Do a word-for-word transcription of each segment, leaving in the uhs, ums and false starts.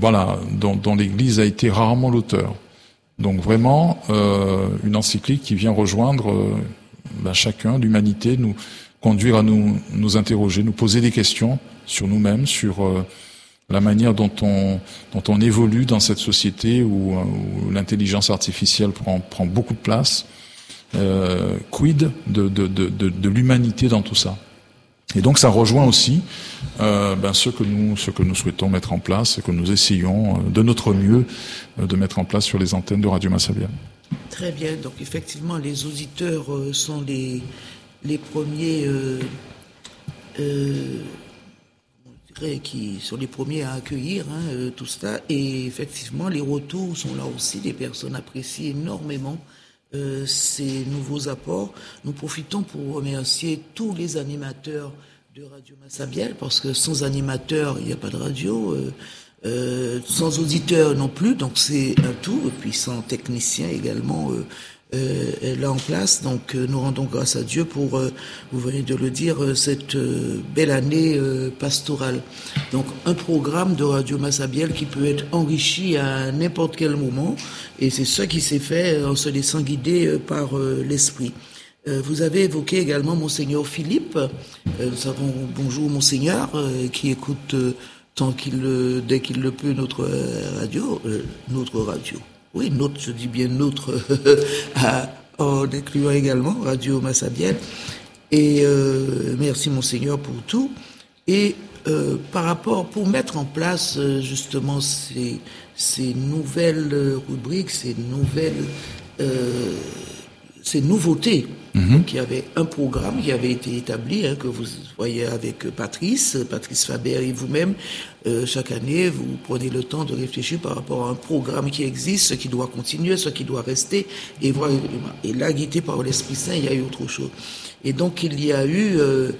voilà, dont, dont l'Église a été rarement l'auteur. Donc vraiment, euh, une encyclique qui vient rejoindre euh, ben, chacun, l'humanité, nous conduire à nous, nous interroger, nous poser des questions sur nous-mêmes, sur euh, la manière dont on, dont on évolue dans cette société où, où l'intelligence artificielle prend, prend beaucoup de place. Euh, quid de, de, de, de, de l'humanité dans tout ça. Et donc ça rejoint aussi euh, ben, ce que nous ce que nous souhaitons mettre en place, ce que nous essayons euh, de notre mieux euh, de mettre en place sur les antennes de Radio Massabielle. Très bien. Donc effectivement, les auditeurs euh, sont les les premiers euh, euh, je dirais, qui sont les premiers à accueillir hein, euh, tout cela. Et effectivement, les retours sont là aussi. Les personnes apprécient énormément Euh, ces nouveaux apports. Nous profitons pour remercier tous les animateurs de Radio Massabielle, parce que sans animateurs, il n'y a pas de radio, euh, euh, sans auditeurs non plus, donc c'est un tout, et puis sans techniciens également euh, euh, là en place. Donc euh, nous rendons grâce à Dieu pour, euh, vous venez de le dire, euh, cette euh, belle année euh, pastorale. Donc un programme de Radio Massabielle qui peut être enrichi à n'importe quel moment, et c'est ce qui s'est fait en se laissant guider euh, par euh, l'Esprit. Euh, vous avez évoqué également Monseigneur Philippe. Euh, nous savons bonjour Monseigneur, euh, qui écoute euh, tant qu'il euh, dès qu'il le peut notre euh, radio, euh, notre radio. Oui, notre, je dis bien notre, à, en incluant également Radio Massabielle. Et euh, merci Monseigneur pour tout. Et euh, par rapport, pour mettre en place euh, justement ces, ces nouvelles rubriques, ces nouvelles, euh, ces nouveautés, mm-hmm. Donc, il y avait un programme qui avait été établi, hein, que vous voyez avec Patrice, Patrice Faber et vous-même. Euh, chaque année, vous prenez le temps de réfléchir par rapport à un programme qui existe, ce qui doit continuer, ce qui doit rester, et voir. Et là, guidé par l'Esprit Saint, il y a eu autre chose. Et donc, il y a eu, euh,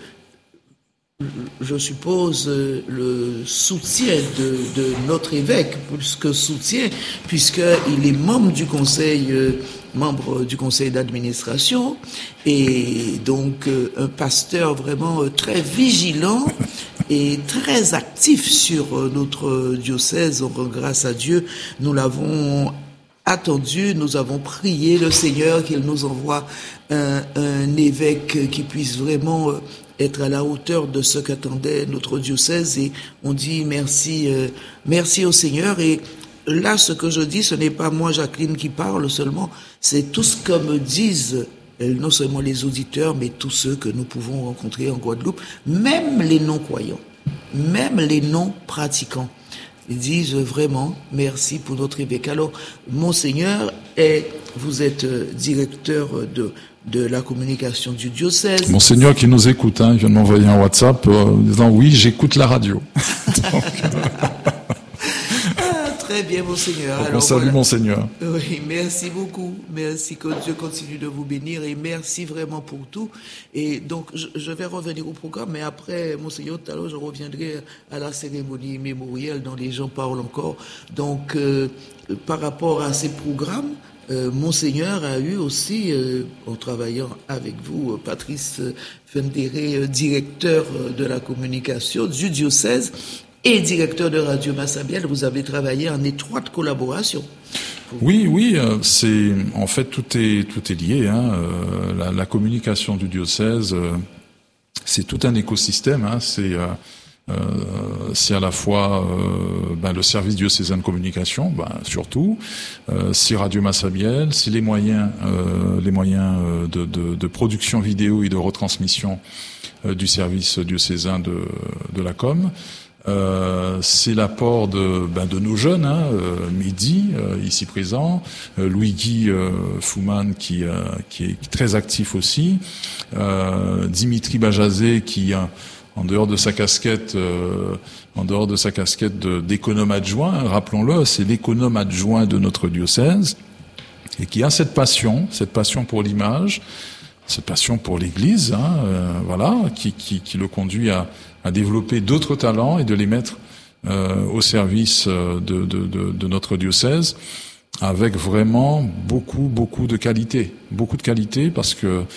je suppose, euh, le soutien de, de notre évêque, plus que soutien, puisqu'il est membre du conseil, euh, membre du conseil d'administration, et donc euh, un pasteur vraiment euh, très vigilant et très actif sur euh, notre diocèse. Donc, grâce à Dieu, nous l'avons attendu, nous avons prié le Seigneur qu'il nous envoie un, un évêque qui puisse vraiment euh, être à la hauteur de ce qu'attendait notre diocèse, et on dit merci, euh, merci au Seigneur. Et là, ce que je dis, ce n'est pas moi, Jacqueline, qui parle seulement, c'est tout ce que me disent euh, non seulement les auditeurs, mais tous ceux que nous pouvons rencontrer en Guadeloupe, même les non-croyants, même les non-pratiquants. Ils disent vraiment merci pour notre évêque. Alors, Monseigneur, est, vous êtes directeur de de la communication du diocèse. Monseigneur qui nous écoute, hein, il vient de m'envoyer un WhatsApp euh, disant oui, j'écoute la radio. Donc, ah, très bien, Monseigneur. Donc, Alors, on salue voilà. Monseigneur. Oui, merci beaucoup. Merci, que Dieu continue de vous bénir, et merci vraiment pour tout. Et donc, je, je vais revenir au programme, mais après, Monseigneur, tout à l'heure, je reviendrai à la cérémonie mémorielle dont les gens parlent encore. Donc, euh, par rapport à ces programmes, Euh, Monseigneur a eu aussi, euh, en travaillant avec vous, Patrice Fendéré, euh, directeur de la communication du diocèse et directeur de Radio Massabielle, vous avez travaillé en étroite collaboration. Oui, oui, euh, c'est en fait tout est tout est lié. Hein, euh, la, la communication du diocèse, euh, c'est tout un écosystème. Hein, c'est euh, Euh, c'est à la fois euh, ben, le service diocésain de communication, ben, surtout, euh, c'est Radio Massabielle, c'est les moyens, euh, les moyens euh, de, de, de production vidéo et de retransmission euh, du service diocésain de, de la com. Euh, c'est l'apport de, ben, de nos jeunes, hein, euh, Mehdi, euh, ici présent, euh, Louis-Guy euh, Fouman qui, euh, qui est très actif aussi, euh, Dimitri Bajazé qui euh, en dehors de sa casquette, euh, en dehors de sa casquette de, d'économe adjoint, hein, rappelons-le, c'est l'économe adjoint de notre diocèse, et qui a cette passion, cette passion pour l'image, cette passion pour l'Église, hein, euh, voilà, qui, qui, qui le conduit à, à développer d'autres talents et de les mettre euh, au service de, de, de, de notre diocèse, avec vraiment beaucoup, beaucoup de qualité, beaucoup de qualité, parce que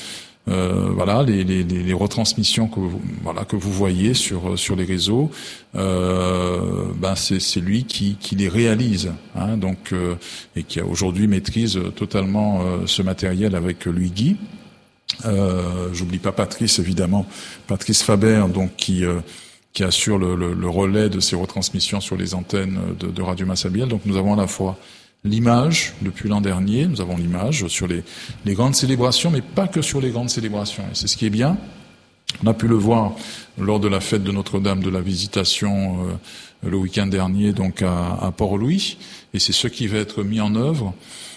Euh, voilà, les, les, les retransmissions que vous, voilà que vous voyez sur sur les réseaux, euh, ben c'est c'est lui qui qui les réalise, hein, donc euh, et qui a aujourd'hui maîtrise totalement euh, ce matériel avec Louis Guy. Euh, j'oublie pas Patrice évidemment, Patrice Faber, donc qui euh, qui assure le, le, le relais de ces retransmissions sur les antennes de, de Radio Massabielle. Donc nous avons à la fois l'image, depuis l'an dernier, nous avons l'image sur les, les grandes célébrations, mais pas que sur les grandes célébrations. Et c'est ce qui est bien. On a pu le voir lors de la fête de Notre-Dame de la Visitation euh, le week-end dernier, donc à, à Port-Louis. Et c'est ce qui va être mis en œuvre.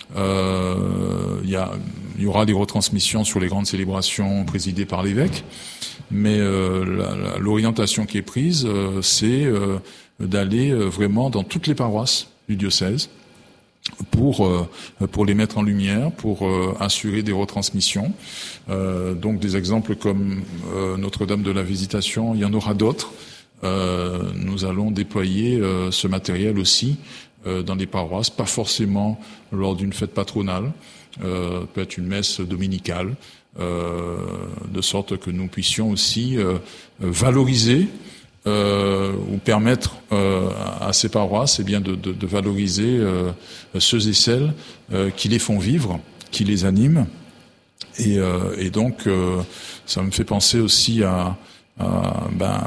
Euh, il y, a, il y aura des retransmissions sur les grandes célébrations présidées par l'évêque. Mais euh, la, la, l'orientation qui est prise, euh, c'est euh, d'aller euh, vraiment dans toutes les paroisses du diocèse, pour euh, pour les mettre en lumière, pour euh, assurer des retransmissions. Euh, donc des exemples comme euh, Notre-Dame de la Visitation, il y en aura d'autres. Euh, nous allons déployer euh, ce matériel aussi euh, dans les paroisses, pas forcément lors d'une fête patronale, euh, peut-être une messe dominicale, euh, de sorte que nous puissions aussi euh, valoriser Euh, ou permettre euh, à ces paroisses, eh bien, de, de, de valoriser euh, ceux et celles euh, qui les font vivre, qui les animent, et, euh, et donc euh, ça me fait penser aussi à, à, ben,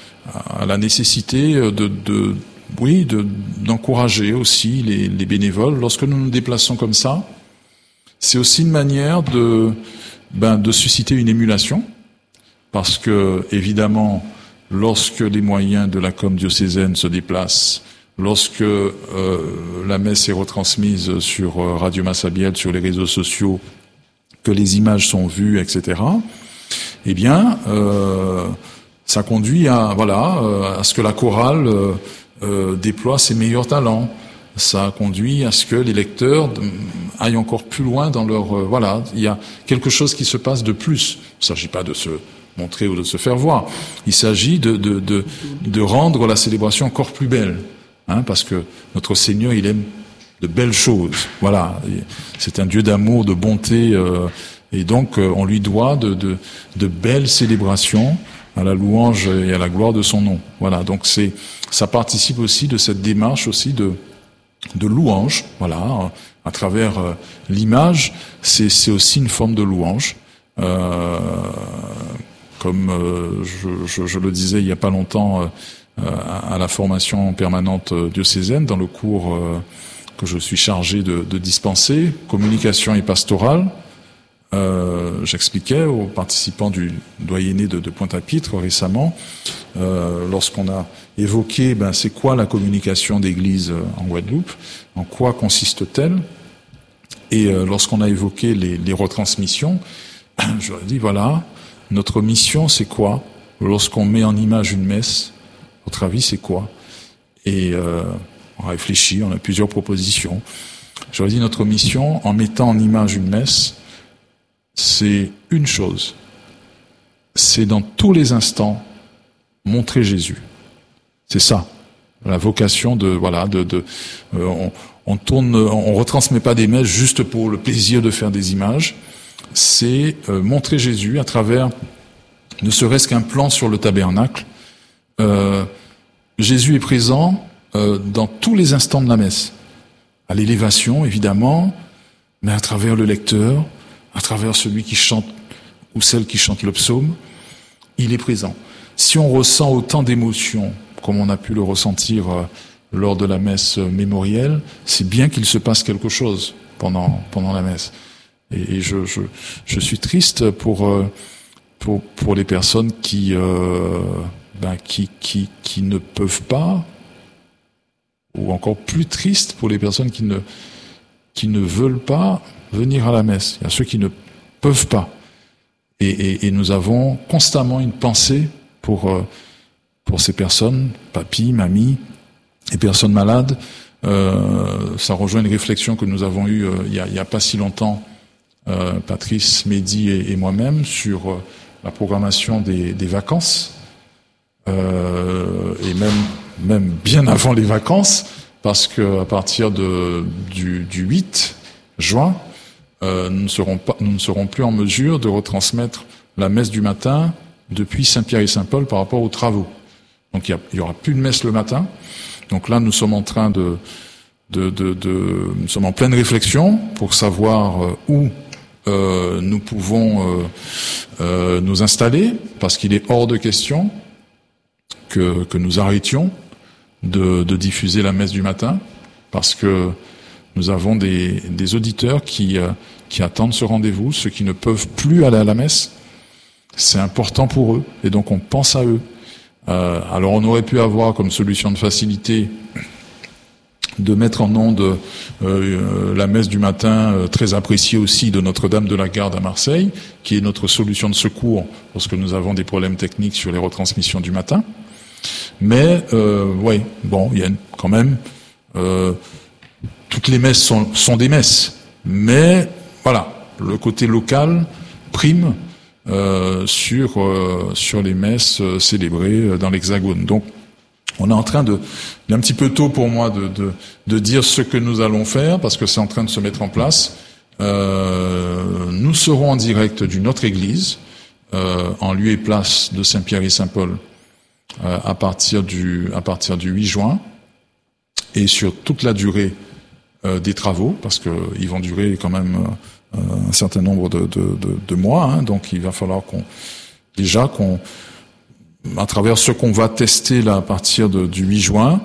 à la nécessité de, de oui, de, d'encourager aussi les, les bénévoles lorsque nous nous déplaçons comme ça. C'est aussi une manière de, ben, de susciter une émulation, parce que évidemment, lorsque les moyens de la com diocésaine se déplacent, lorsque euh, la messe est retransmise sur euh, Radio Massabielle, sur les réseaux sociaux, que les images sont vues, et cetera, eh bien, euh, ça conduit à voilà euh, à ce que la chorale euh, euh, déploie ses meilleurs talents. Ça conduit à ce que les lecteurs aillent encore plus loin dans leur euh, voilà. Il y a quelque chose qui se passe de plus. Il ne s'agit pas de se montrer ou de se faire voir. Il s'agit de, de, de, de rendre la célébration encore plus belle, hein, parce que notre Seigneur, il aime de belles choses. Voilà, c'est un Dieu d'amour, de bonté, euh, et donc euh, on lui doit de, de, de belles célébrations à la louange et à la gloire de son nom. Voilà, donc c'est, ça participe aussi de cette démarche aussi de, de louange. Voilà, à travers euh, l'image, c'est, c'est aussi une forme de louange. Euh, Comme euh, je, je, je le disais il y a pas longtemps euh, à, à la formation permanente diocésaine, dans le cours euh, que je suis chargé de, de dispenser, communication et pastorale, euh, j'expliquais aux participants du doyenné de, de Pointe-à-Pitre récemment, euh, lorsqu'on a évoqué ben, c'est quoi la communication d'église en Guadeloupe, en quoi consiste-t-elle, et euh, lorsqu'on a évoqué les, les retransmissions, je leur ai dit voilà, notre mission, c'est quoi? Lorsqu'on met en image une messe, votre avis, c'est quoi? Et euh, on réfléchit, on a plusieurs propositions. J'aurais dit notre mission, en mettant en image une messe, c'est une chose. C'est dans tous les instants montrer Jésus. C'est ça, la vocation de voilà, de, de euh, on, on tourne, on retransmet pas des messes juste pour le plaisir de faire des images. C'est euh, montrer Jésus à travers, ne serait-ce qu'un plan sur le tabernacle. Euh, Jésus est présent euh, dans tous les instants de la messe. À l'élévation, évidemment, mais à travers le lecteur, à travers celui qui chante ou celle qui chante le psaume, il est présent. Si on ressent autant d'émotions, comme on a pu le ressentir euh, lors de la messe mémorielle, c'est bien qu'il se passe quelque chose pendant, pendant la messe. Et je, je, je suis triste pour, pour, pour les personnes qui, euh, ben, qui, qui, qui ne peuvent pas, ou encore plus triste pour les personnes qui ne, qui ne veulent pas venir à la messe. Il y a ceux qui ne peuvent pas. Et, et, et nous avons constamment une pensée pour, pour ces personnes, papy, mamie, et personnes malades. Euh, ça rejoint une réflexion que nous avons eue euh, il y a, il y a pas si longtemps, Euh, Patrice, Mehdi et, et moi-même, sur euh, la programmation des, des vacances, euh, et même, même bien avant les vacances, parce que à partir de, du, du huit juin, euh, nous ne serons pas, nous ne serons plus en mesure de retransmettre la messe du matin depuis Saint-Pierre et Saint-Paul par rapport aux travaux. Donc il y, y aura plus de messe le matin. Donc là, nous sommes en train de, de, de, de nous sommes en pleine réflexion pour savoir euh, où euh, nous pouvons euh, euh, nous installer, parce qu'il est hors de question que, que nous arrêtions de, de diffuser la messe du matin, parce que nous avons des, des auditeurs qui, euh, qui attendent ce rendez-vous, ceux qui ne peuvent plus aller à la messe. C'est important pour eux, et donc on pense à eux. Euh, alors on aurait pu avoir comme solution de facilité de mettre en onde euh, la messe du matin, euh, très appréciée aussi de Notre-Dame de la Garde à Marseille, qui est notre solution de secours lorsque nous avons des problèmes techniques sur les retransmissions du matin. Mais euh, oui, bon, il y a quand même euh, toutes les messes sont, sont des messes, mais voilà, le côté local prime euh, sur euh, sur les messes euh, célébrées dans l'Hexagone. Donc on est en train de, il est un petit peu tôt pour moi de, de, de dire ce que nous allons faire, parce que c'est en train de se mettre en place. Euh, nous serons en direct d'une autre église, euh, en lieu et place de Saint-Pierre et Saint-Paul, euh, à partir du, à partir du huit juin, et sur toute la durée euh, des travaux, parce que ils vont durer quand même euh, un certain nombre de, de, de, de mois, hein, donc il va falloir qu'on, déjà qu'on, à travers ce qu'on va tester là à partir de, du huit juin,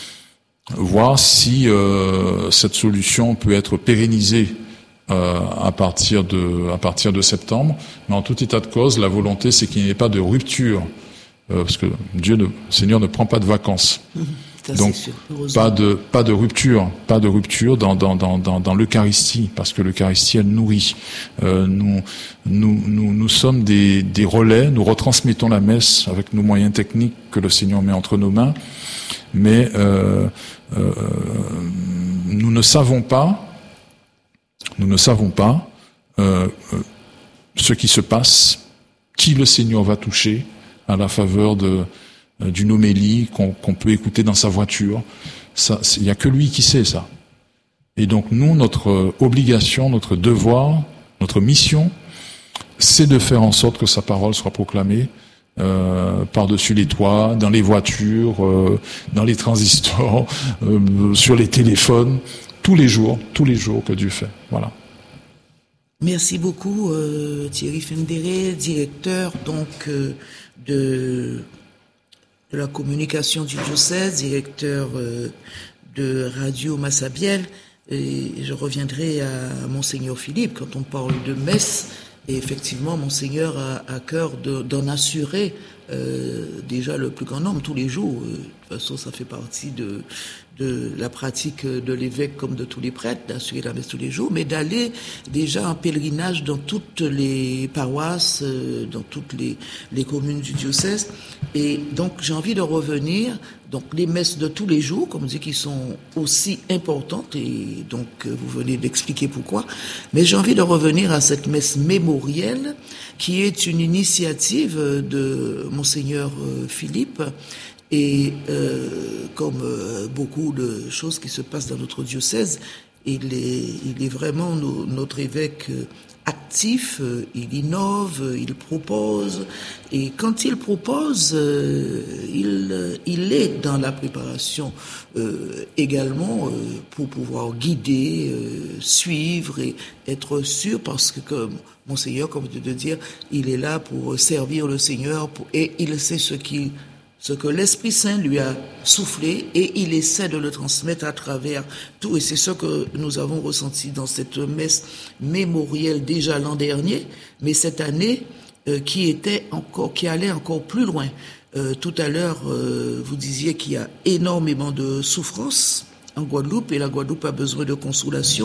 voir si euh, cette solution peut être pérennisée euh, à partir de à partir de septembre. Mais en tout état de cause, la volonté, c'est qu'il n'y ait pas de rupture, euh, parce que Dieu, ne, le Seigneur, ne prend pas de vacances. Ça, donc sûr, pas de pas de rupture, pas de rupture dans dans dans dans, dans l'Eucharistie, parce que l'Eucharistie elle nourrit. Euh, nous nous nous nous sommes des des relais, nous retransmettons la messe avec nos moyens techniques que le Seigneur met entre nos mains, mais euh, euh, nous ne savons pas nous ne savons pas euh, euh, ce qui se passe, qui le Seigneur va toucher à la faveur de d'une homélie qu'on, qu'on peut écouter dans sa voiture. Ça, il n'y a que lui qui sait ça. Et donc nous, notre obligation, notre devoir, notre mission, c'est de faire en sorte que sa parole soit proclamée euh, par-dessus les toits, dans les voitures, euh, dans les transistors, euh, sur les téléphones, tous les jours, tous les jours que Dieu fait. Voilà. Merci beaucoup euh, Thierry Fendéré, directeur donc euh, de de la communication du diocèse, directeur euh, de Radio Massabielle. Et je reviendrai à Monseigneur Philippe quand on parle de messe. Et effectivement, Monseigneur a à cœur de, d'en assurer euh, déjà le plus grand nombre tous les jours. Euh, de toute façon, ça fait partie de, de la pratique de l'évêque comme de tous les prêtres, d'assurer la messe tous les jours, mais d'aller déjà en pèlerinage dans toutes les paroisses, euh, dans toutes les, les communes du diocèse. Et donc, j'ai envie de revenir, donc les messes de tous les jours, comme on dit, qui sont aussi importantes, et donc vous venez d'expliquer pourquoi, mais j'ai envie de revenir à cette messe mémorielle, qui est une initiative de Monseigneur Philippe, et euh, comme euh, beaucoup de choses qui se passent dans notre diocèse, il est, il est vraiment no, notre évêque actif, euh, il innove, euh, il propose, et quand il propose, euh, il, il est dans la préparation euh, également euh, pour pouvoir guider, euh, suivre et être sûr, parce que comme Monseigneur, comme je veux dire, il est là pour servir le Seigneur, pour, et il sait ce qu'il ce que l'Esprit Saint lui a soufflé, et il essaie de le transmettre à travers tout. Et c'est ce que nous avons ressenti dans cette messe mémorielle déjà l'an dernier, mais cette année euh, qui était encore, qui allait encore plus loin. Euh, tout à l'heure, euh, vous disiez qu'il y a énormément de souffrance en Guadeloupe, et la Guadeloupe a besoin de consolation.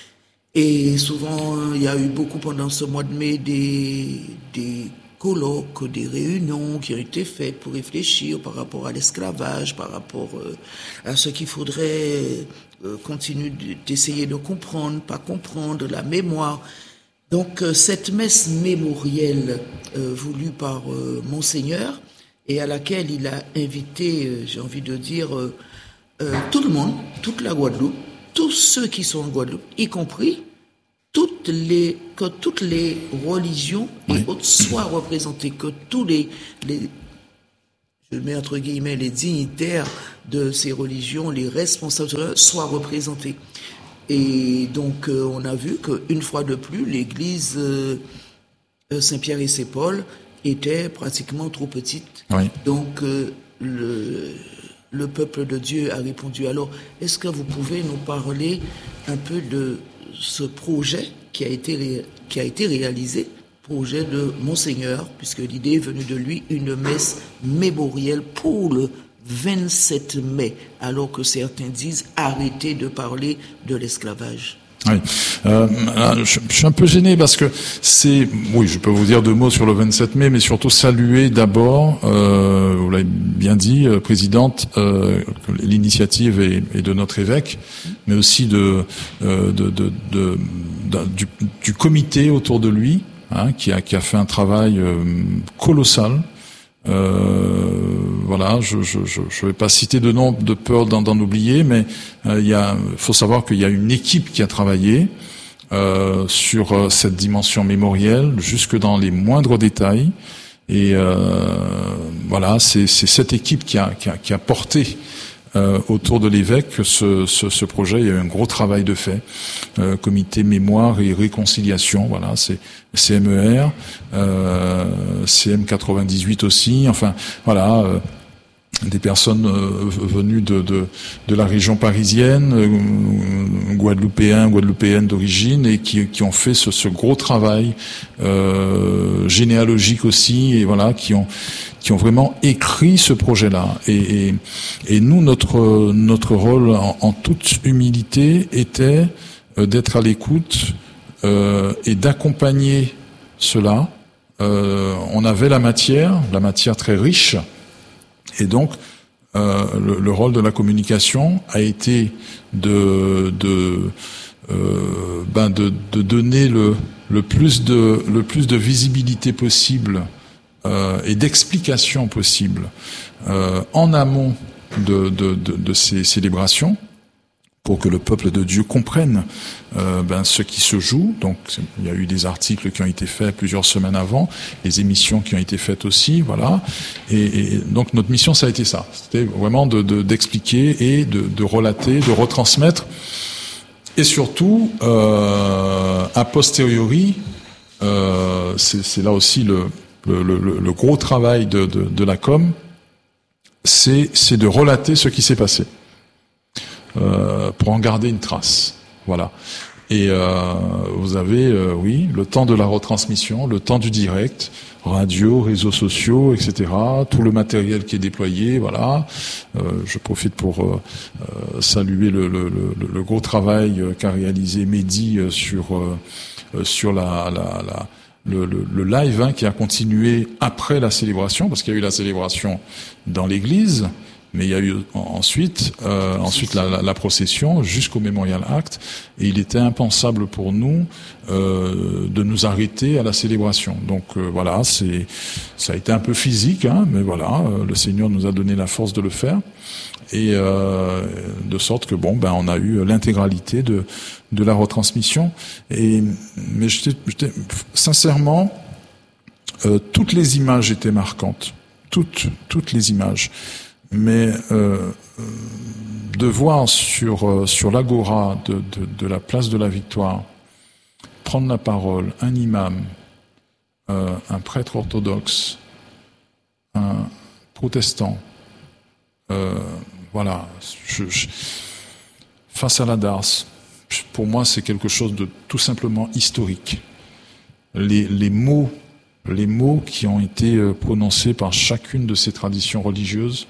Et souvent, il y a eu beaucoup pendant ce mois de mai des des colloques, des réunions qui ont été faites pour réfléchir par rapport à l'esclavage, par rapport euh, à ce qu'il faudrait euh, continuer d'essayer de comprendre, pas comprendre, la mémoire. Donc euh, cette messe mémorielle euh, voulue par euh, Monseigneur, et à laquelle il a invité, euh, j'ai envie de dire, euh, euh, tout le monde, toute la Guadeloupe, tous ceux qui sont en Guadeloupe, y compris toutes les, que toutes les religions oui. et autres soient représentées, que tous les, les, je mets entre guillemets, les dignitaires de ces religions, les responsables soient représentés. Et donc, euh, on a vu qu'une fois de plus, l'église euh, Saint-Pierre et Saint-Paul était pratiquement trop petite. Oui. Donc, euh, le, le peuple de Dieu a répondu. Alors, est-ce que vous pouvez nous parler un peu de ce projet qui a été, ré, qui a été réalisé, projet de Monseigneur, puisque l'idée est venue de lui, une messe mémorielle pour le vingt-sept mai, alors que certains disent arrêtez de parler de l'esclavage. Oui, euh, je, je suis un peu gêné parce que c'est, oui, je peux vous dire deux mots sur le vingt-sept mai, mais surtout saluer d'abord, euh, vous l'avez bien dit, euh, présidente, euh, l'initiative est, est de notre évêque, mais aussi de, euh, de, de, de, de du, du comité autour de lui, hein, qui a qui a fait un travail euh, colossal. Euh, voilà, je je je je vais pas citer de nom de peur d'en, d'en oublier, mais euh, il y a, faut savoir qu'il y a une équipe qui a travaillé euh, sur euh, cette dimension mémorielle jusque dans les moindres détails, et euh, voilà, c'est c'est cette équipe qui a qui a, qui a porté Euh, autour de l'évêque ce, ce, ce projet. Il y a eu un gros travail de fait, euh, comité mémoire et réconciliation, voilà, c'est C M E R, euh, C M quatre-vingt-dix-huit aussi, enfin voilà, euh, des personnes euh, venues de, de de la région parisienne, euh, guadeloupéens, guadeloupéennes d'origine, et qui qui ont fait ce, ce gros travail euh, généalogique aussi, et voilà, qui ont qui ont vraiment écrit ce projet-là. Et, et, et nous, notre notre rôle, en, en toute humilité, était euh, d'être à l'écoute euh, et d'accompagner cela. Euh, on avait la matière, la matière très riche, et donc euh, le, le rôle de la communication a été de de euh, ben de, de donner le le plus de le plus de visibilité possible Euh, et d'explications possibles euh, en amont de, de, de, de ces célébrations, pour que le peuple de Dieu comprenne euh, ben, ce qui se joue. Donc, il y a eu des articles qui ont été faits plusieurs semaines avant, les émissions qui ont été faites aussi, voilà. Et, et donc, notre mission, ça a été ça. C'était vraiment de, de, d'expliquer et de, de relater, de retransmettre, et surtout, euh, a posteriori, euh, c'est, c'est là aussi le Le, le, le gros travail de, de, de la com, c'est, c'est de relater ce qui s'est passé, euh, pour en garder une trace. Voilà. Et euh, vous avez, euh, oui, le temps de la retransmission, le temps du direct, radio, réseaux sociaux, et cetera. Tout le matériel qui est déployé, voilà. Euh, je profite pour euh, euh, saluer le, le, le, le gros travail qu'a réalisé Mehdi sur euh, sur la, la, la Le, le, le live hein, qui a continué après la célébration, parce qu'il y a eu la célébration dans l'église, mais il y a eu ensuite euh, ensuite la, la, la procession jusqu'au Memorial Act, et il était impensable pour nous euh, de nous arrêter à la célébration. Donc euh, voilà, c'est ça a été un peu physique, hein, mais voilà, euh, le Seigneur nous a donné la force de le faire, et euh, de sorte que bon, ben on a eu l'intégralité de de la retransmission. Et mais j'étais, j'étais sincèrement, euh, toutes les images étaient marquantes, toutes toutes les images. Mais euh, de voir sur sur l'agora de, de de la place de la Victoire prendre la parole un imam, euh, un prêtre orthodoxe, un protestant, euh, voilà, je, je, face à la D A R S, pour moi, c'est quelque chose de tout simplement historique. Les, les mots, les mots qui ont été prononcés par chacune de ces traditions religieuses,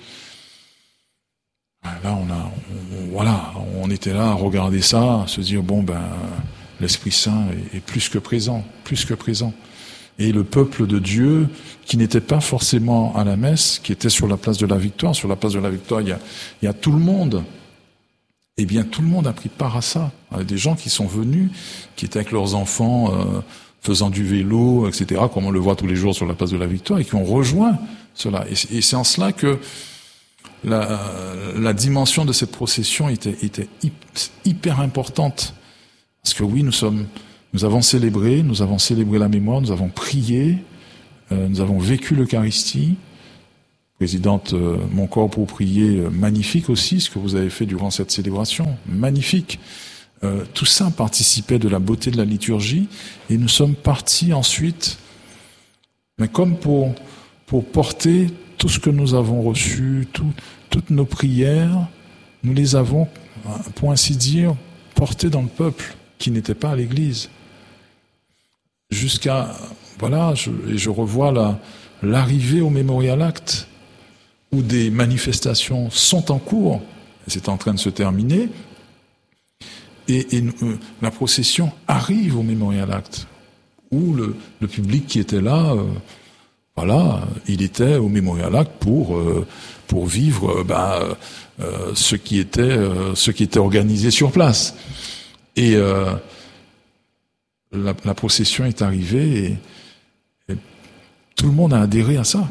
là, on a, on, voilà, on était là à regarder ça, à se dire bon ben, l'Esprit Saint est, est plus que présent, plus que présent. Et le peuple de Dieu, qui n'était pas forcément à la messe, qui était sur la place de la Victoire, sur la place de la Victoire, il y a, il y a tout le monde. Eh bien, tout le monde a pris part à ça. Il y a des gens qui sont venus, qui étaient avec leurs enfants, euh, faisant du vélo, et cetera, comme on le voit tous les jours sur la place de la Victoire, et qui ont rejoint cela. Et, et c'est en cela que la, la dimension de cette procession était, était hyper importante. Parce que oui, nous sommes Nous avons célébré, nous avons célébré la mémoire, nous avons prié, euh, nous avons vécu l'Eucharistie. Présidente, euh, mon corps pour prier, euh, magnifique aussi ce que vous avez fait durant cette célébration, magnifique. Euh, tout ça participait de la beauté de la liturgie et nous sommes partis ensuite, mais comme pour pour porter tout ce que nous avons reçu, tout, toutes nos prières, nous les avons, pour ainsi dire, portées dans le peuple qui n'était pas à l'église. Jusqu'à, voilà, je, et je revois la, l'arrivée au Memorial Act, où des manifestations sont en cours, et c'est en train de se terminer, et, et euh, la procession arrive au Memorial Act, où le, le public qui était là, euh, voilà, il était au Memorial Act pour euh, pour vivre euh, bah, euh, ce qui était euh, ce qui était organisé sur place. Et euh, la, la procession est arrivée et, et tout le monde a adhéré à ça.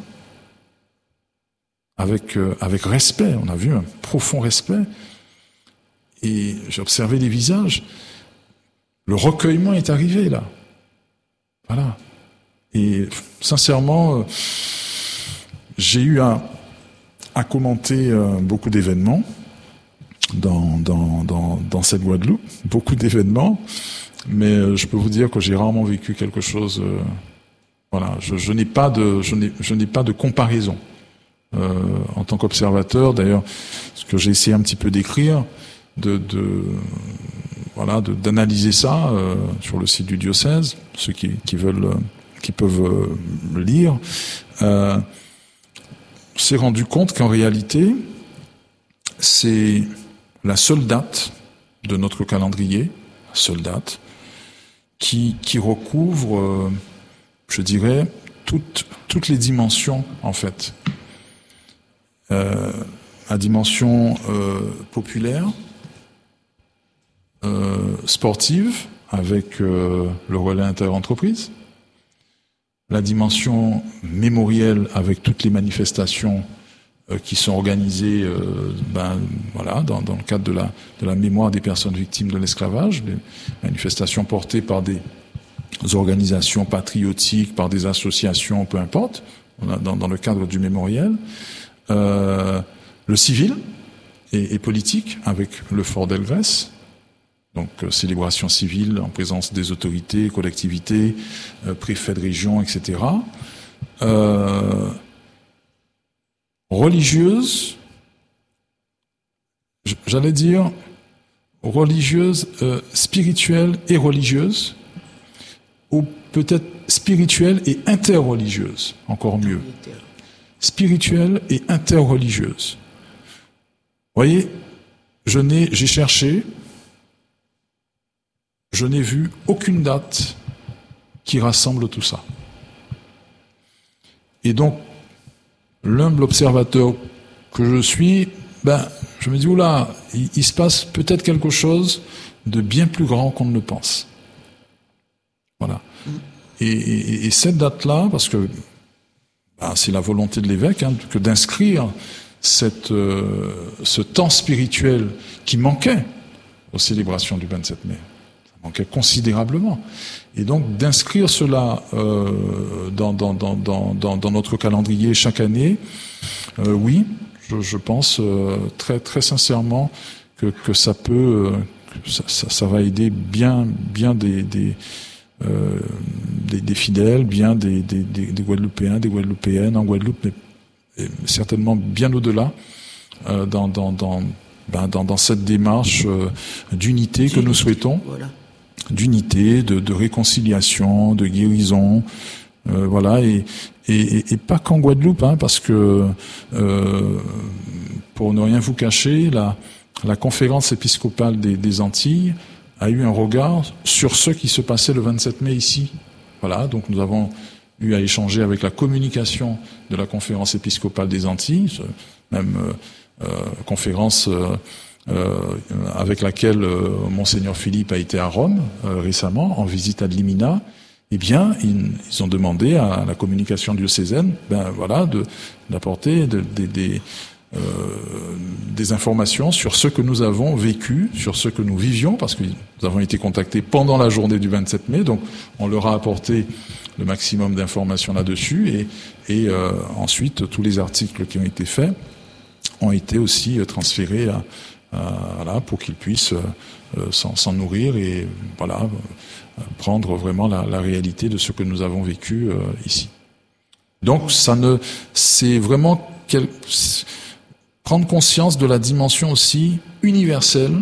Avec, euh, avec respect, on a vu un profond respect. Et j'ai observé les visages. Le recueillement est arrivé, là. Voilà. Et sincèrement, euh, j'ai eu à, à commenter euh, beaucoup d'événements dans, dans, dans, dans cette Guadeloupe. Beaucoup d'événements. Mais euh, je peux vous dire que j'ai rarement vécu quelque chose... Euh, voilà. Je, je n'ai pas de, je n'ai, je n'ai pas de comparaison. Euh, en tant qu'observateur, d'ailleurs, ce que j'ai essayé un petit peu d'écrire, de, de voilà, de, d'analyser ça euh, sur le site du diocèse, ceux qui, qui veulent, qui peuvent euh, lire, euh, s'est rendu compte qu'en réalité, c'est la seule date de notre calendrier, la seule date, qui, qui recouvre, euh, je dirais, toutes, toutes les dimensions, en fait. Euh, à dimension euh, populaire, euh, sportive, avec euh, le relais inter-entreprise, la dimension mémorielle avec toutes les manifestations euh, qui sont organisées euh, ben, voilà, dans, dans le cadre de la, de la mémoire des personnes victimes de l'esclavage, les manifestations portées par des organisations patriotiques, par des associations, peu importe, dans, dans le cadre du mémoriel. Euh, le civil et, et politique avec le Fort d'Elvès, donc euh, célébration civile en présence des autorités, collectivités, euh, préfets de région, et cetera. Euh, religieuse, j'allais dire religieuse, euh, spirituelle et religieuse, ou peut-être spirituelle et interreligieuse, encore mieux. Spirituelle et interreligieuse. Vous voyez, je n'ai, j'ai cherché, je n'ai vu aucune date qui rassemble tout ça. Et donc, l'humble observateur que je suis, ben, je me dis, oula, il, il se passe peut-être quelque chose de bien plus grand qu'on ne le pense. Voilà. Et, et, et cette date-là, parce que ben, c'est la volonté de l'évêque hein, que d'inscrire cette, euh, ce temps spirituel qui manquait aux célébrations du vingt-sept mai. Ça manquait considérablement. Et donc d'inscrire cela euh, dans, dans, dans, dans, dans notre calendrier chaque année, euh, oui, je, je pense euh, très, très sincèrement que, que ça peut, euh, que ça, ça, ça va aider bien, bien des... des Euh, des, des fidèles, bien des, des, des, des Guadeloupéens, des Guadeloupéennes en Guadeloupe, mais, mais certainement bien au-delà, euh, dans, dans, dans, ben, dans, dans cette démarche euh, d'unité que nous souhaitons, voilà. d'unité, de, de réconciliation, de guérison, euh, voilà, et, et, et pas qu'en Guadeloupe, hein, parce que euh, pour ne rien vous cacher, la, la conférence épiscopale des, des Antilles a eu un regard sur ce qui se passait le vingt-sept mai ici. Voilà, donc nous avons eu à échanger avec la communication de la conférence épiscopale des Antilles, même euh, euh, conférence euh, euh, avec laquelle euh, Monseigneur Philippe a été à Rome euh, récemment, en visite à Limina. Eh bien, ils, ils ont demandé à la communication diocésaine, ben voilà, de, d'apporter de, de, de, euh, des informations sur ce que nous avons vécu, sur ce que nous vivions, parce que nous avons été contactés pendant la journée du vingt-sept mai, donc on leur a apporté le maximum d'informations là-dessus, et, et euh, ensuite tous les articles qui ont été faits ont été aussi transférés à, à, voilà, pour qu'ils puissent euh, s'en, s'en nourrir et voilà euh, prendre vraiment la, la réalité de ce que nous avons vécu euh, ici. Donc ça ne, c'est vraiment quel, prendre conscience de la dimension aussi universelle.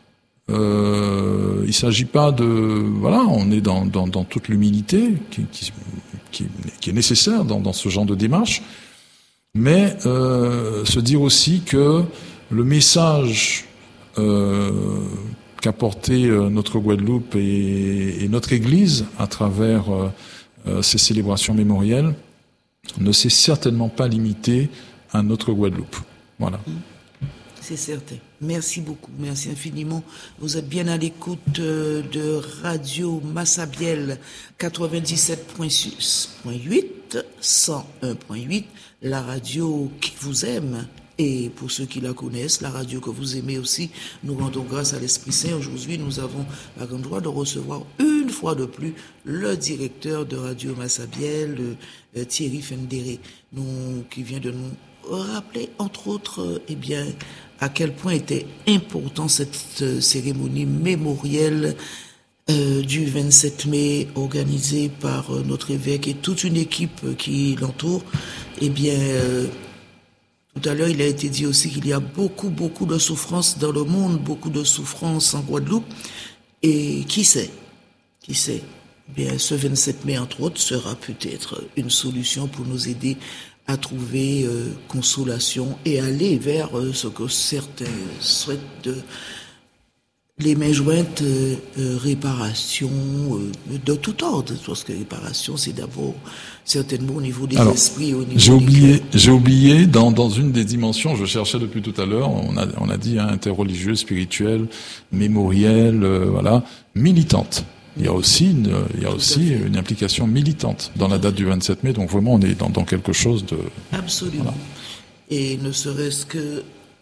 Euh, il s'agit pas de, voilà, on est dans, dans, dans toute l'humilité qui, qui, qui, qui est nécessaire dans, dans ce genre de démarche, mais euh, se dire aussi que le message euh, qu'a porté notre Guadeloupe et, et notre Église à travers euh, ces célébrations mémorielles ne s'est certainement pas limité à notre Guadeloupe. Voilà. C'est certain. Merci beaucoup. Merci infiniment. Vous êtes bien à l'écoute de Radio Massabielle quatre-vingt-dix-sept virgule huit, cent un virgule huit, la radio qui vous aime. Et pour ceux qui la connaissent, la radio que vous aimez aussi, nous rendons grâce à l'Esprit Saint. Aujourd'hui, nous avons la grande joie de recevoir une fois de plus le directeur de Radio Massabielle, euh, Thierry Fendéré, nous, qui vient de nous rappeler, entre autres, euh, eh bien, à quel point était important cette euh, cérémonie mémorielle euh, du vingt-sept mai, organisée par euh, notre évêque et toute une équipe euh, qui l'entoure. Eh bien, euh, tout à l'heure, il a été dit aussi qu'il y a beaucoup, beaucoup de souffrances dans le monde, beaucoup de souffrances en Guadeloupe. Et qui sait, qui sait, bien, ce vingt-sept mai, entre autres, sera peut-être une solution pour nous aider à trouver euh, consolation et aller vers euh, ce que certains souhaitent de les mains jointes, euh, euh, réparation euh, de tout ordre, parce que réparation, c'est d'abord certainement au niveau des Alors, esprits, au niveau j'ai des oublié, cœurs. J'ai oublié dans dans une des dimensions, je cherchais depuis tout à l'heure, on a on a dit hein, interreligieux, spirituel, mémoriel, euh, voilà, militante. Il y a aussi une, il y a aussi une implication militante dans la date du vingt-sept mai, donc vraiment on est dans, dans quelque chose de... Absolument. Voilà. Et ne serait-ce que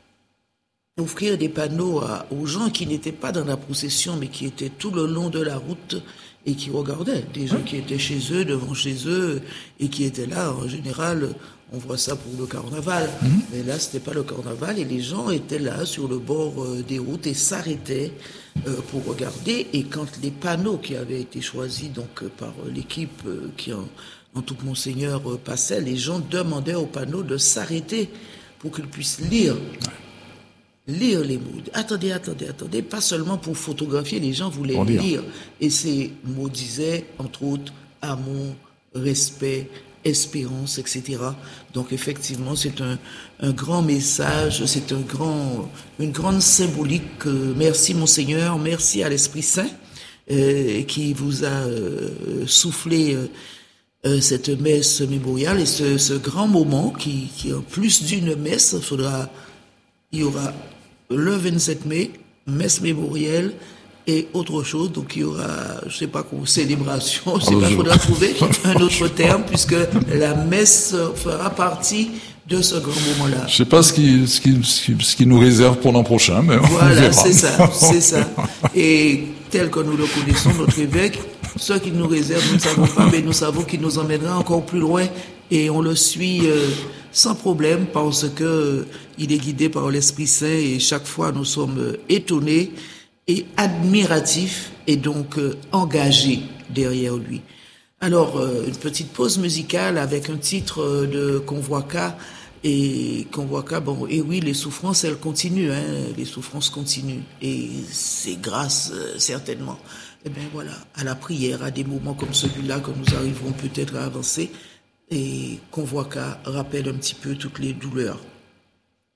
offrir des panneaux à, aux gens qui n'étaient pas dans la procession, mais qui étaient tout le long de la route et qui regardaient. Des gens qui étaient chez eux, devant chez eux, et qui étaient là. En général, on voit ça pour le carnaval. Mm-hmm. Mais là, c'était pas le carnaval, et les gens étaient là, sur le bord euh, des routes, et s'arrêtaient euh, pour regarder. Et quand les panneaux qui avaient été choisis donc euh, par euh, l'équipe euh, qui, en, en tout Monseigneur, euh, passait, les gens demandaient aux panneaux de s'arrêter pour qu'ils puissent lire. Lire les mots. Attendez, attendez, attendez. Pas seulement pour photographier, les gens voulaient lire. lire. Et ces mots disaient, entre autres, amour, respect, espérance, et cetera. Donc effectivement, c'est un, un grand message, c'est un grand, une grande symbolique. Merci Monseigneur, merci à l'Esprit Saint euh, qui vous a euh, soufflé euh, euh, cette messe mémoriale et ce, ce grand moment qui, qui en plus d'une messe, faudra, il y aura le vingt-sept mai, messe mémorielle et autre chose. Donc il y aura, je sais pas quoi, célébration, je sais pas, il faudra trouver un autre terme puisque la messe fera partie de ce grand moment-là. Je sais pas ce qui, ce qui, ce qui nous réserve pour l'an prochain, mais voilà, c'est ça, c'est ça. Et tel que nous le connaissons, notre évêque, ce qu'il nous réserve, nous ne savons pas, mais nous savons qu'il nous emmènera encore plus loin et on le suit euh, sans problème parce que euh, il est guidé par l'Esprit Saint et chaque fois nous sommes euh, étonnés et admiratifs et donc euh, engagés derrière lui. Alors, euh, une petite pause musicale avec un titre euh, de Convoica. Et Convoica, bon, et oui, les souffrances, elles continuent, hein, les souffrances continuent. Et c'est grâce, euh, certainement, eh bien voilà, à la prière, à des moments comme celui-là que nous arriverons peut-être à avancer. Et Convoica rappelle un petit peu toutes les douleurs